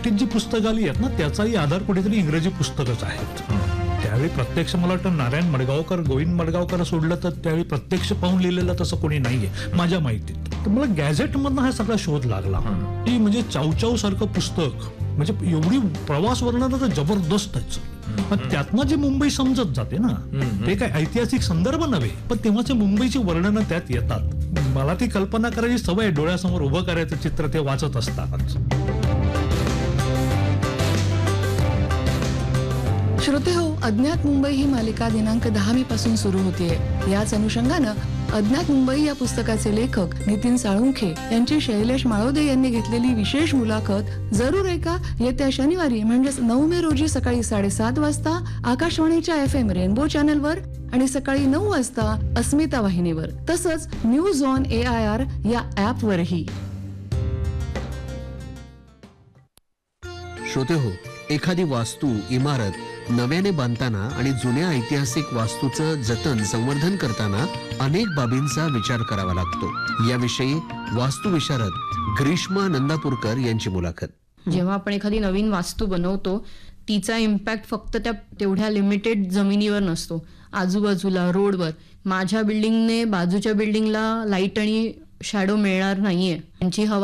मराठीत जी पुस्तकं आली आहेत ना त्याचाही आधार कुठेतरी इंग्रजी पुस्तकच आहेत. त्यावेळी प्रत्यक्ष मला वाटतं नारायण मडगावकर, गोविंद मडगावकर सोडलं तर त्यावेळी प्रत्यक्ष पाहून लिहिलेलं तसं कोणी नाहीये माझ्या माहितीत. तर मला गॅझेटमधनं हा सगळा शोध लागला की म्हणजे चावचाव सारखं पुस्तक म्हणजे एवढी प्रवास वर्णन तर जबरदस्त आहे. त्यातनं जे मुंबई समजत जाते ना ते काय ऐतिहासिक संदर्भ नव्हे पण तेव्हाचे मुंबईची वर्णनं त्यात येतात. मला ती कल्पना करायची सवय डोळ्यासमोर उभं करायचं चित्र ते वाचत असतानाच. श्रोते हो, अज्ञात मुंबई ही मालिका दिनांक 10 मे पासून सुरू होतीये. याच अनुषंगानं अज्ञात मुंबई या पुस्तकाचे लेखक नितीन साळुंखे यांची शैलेश माळोदे यांनी घेतलेली विशेष मुलाखत जरूर ऐका. येत्या शनिवारी म्हणजेच 9 मे रोजी सकाळी 7:30 वाजता आकाशवाणीच्या FM रेनबो चॅनलवर आणि सकाळी 9 वाजता अस्मिता वाहिनीवर तसंच न्यूज ऑन AIR या ऍपवरही. श्रोते हो, एखादी वास्तू, इमारत नव्याने बांधताना आणि जुन्या ऐतिहासिक वास्तूचं जतन संवर्धन करताना अनेक बाबींचा विचार करावा लागतो. याविषयी वास्तुविशारद ग्रीष्मा नंदापूरकर यांची मुलाखत. जेव्हा आपण एखादी नवीन वास्तू बनवतो तिचा इम्पॅक्ट फक्त त्या तेवढ्या लिमिटेड जमिनीवर नसतो, आजूबाजूला रोडवर. माझ्या बिल्डिंगने बाजूच्या बिल्डिंगला लाईट आणि शॅडो मिळणार नाहीये, त्यांची हवा